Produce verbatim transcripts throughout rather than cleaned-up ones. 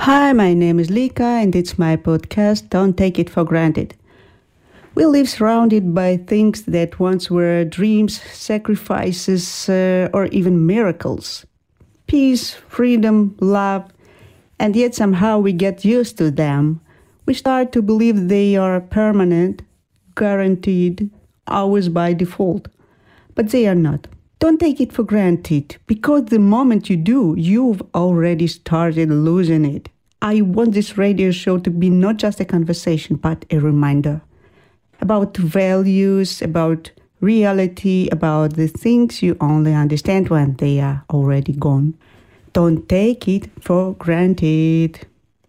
Hi, my name is Lika and it's my podcast, Don't Take It for Granted. We live surrounded by things that once were dreams, sacrifices, uh, or even miracles. Peace, freedom, love, and yet somehow we get used to them. We start to believe they are permanent, guaranteed, always by default. But they are not. Don't take it for granted, because the moment you do, you've already started losing it. I want this radio show to be not just a conversation, but a reminder about values, about reality, about the things you only understand when they are already gone. Don't take it for granted.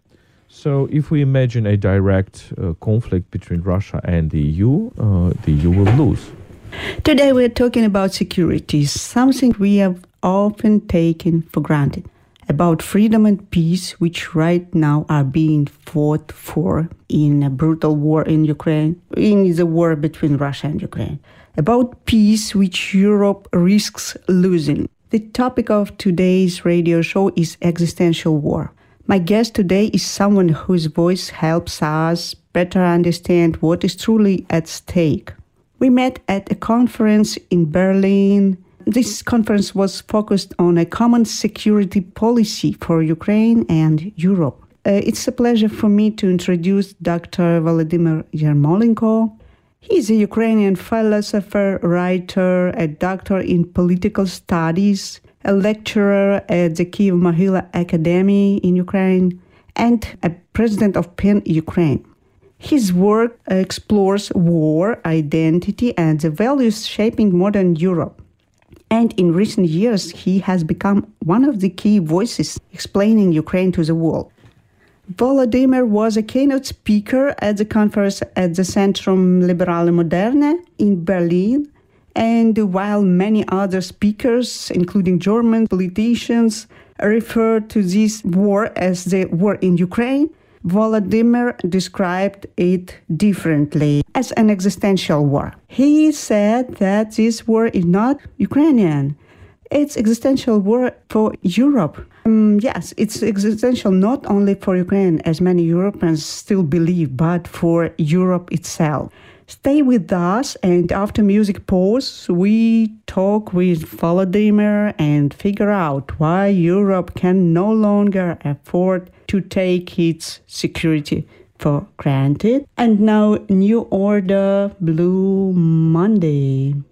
So if we imagine a direct uh, conflict between Russia and the E U, uh, the E U will lose. Today we're talking about security, something we have often taken for granted. About freedom and peace, which right now are being fought for in a brutal war in Ukraine, in the war between Russia and Ukraine. About peace, which Europe risks losing. The topic of today's radio show is existential war. My guest today is someone whose voice helps us better understand what is truly at stake. We met at a conference in Berlin. This conference was focused on a common security policy for Ukraine and Europe. Uh, it's a pleasure for me to introduce Doctor Volodymyr Yermolenko. He is a Ukrainian philosopher, writer, a doctor in political studies, a lecturer at the Kyiv-Mohyla Academy in Ukraine, and a president of PEN Ukraine. His work explores war, identity, and the values shaping modern Europe. And in recent years, he has become one of the key voices explaining Ukraine to the world. Volodymyr was a keynote speaker at the conference at the Centrum Liberale Moderne in Berlin. And while many other speakers, including German politicians, refer to this war as the war in Ukraine, Volodymyr described it differently, as an existential war. He said that this war is not Ukrainian. It's existential war for Europe. Um, yes, it's existential not only for Ukraine, as many Europeans still believe, but for Europe itself. Stay with us, and after music pause, we talk with Volodymyr and figure out why Europe can no longer afford to take its security for granted. And now, New Order, Blue Monday.